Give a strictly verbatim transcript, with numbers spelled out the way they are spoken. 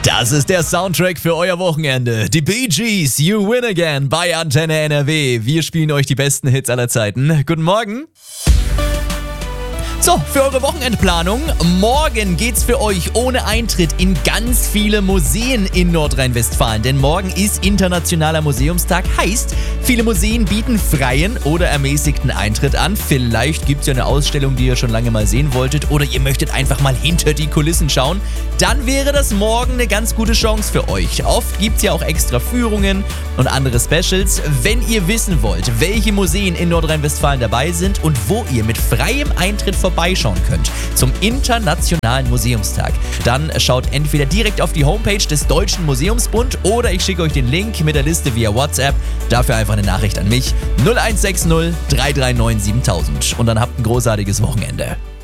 Das ist der Soundtrack für euer Wochenende. Die Bee Gees, You Win Again bei Antenne N R W. Wir spielen euch die besten Hits aller Zeiten. Guten Morgen. So, für eure Wochenendplanung. Morgen geht's für euch ohne Eintritt in ganz viele Museen in Nordrhein-Westfalen. Denn morgen ist Internationaler Museumstag. Heißt, viele Museen bieten freien oder ermäßigten Eintritt an. Vielleicht gibt's ja eine Ausstellung, die ihr schon lange mal sehen wolltet. Oder ihr möchtet einfach mal hinter die Kulissen schauen. Dann wäre das morgen eine ganz gute Chance für euch. Oft gibt's ja auch extra Führungen und andere Specials. Wenn ihr wissen wollt, welche Museen in Nordrhein-Westfalen dabei sind und wo ihr mit freiem Eintritt vorbeischauen könnt zum Internationalen Museumstag, dann schaut entweder direkt auf die Homepage des Deutschen Museumsbund oder ich schicke euch den Link mit der Liste via WhatsApp. Dafür einfach eine Nachricht an mich null eins sechs null drei drei neun siebentausend und dann habt ein großartiges Wochenende.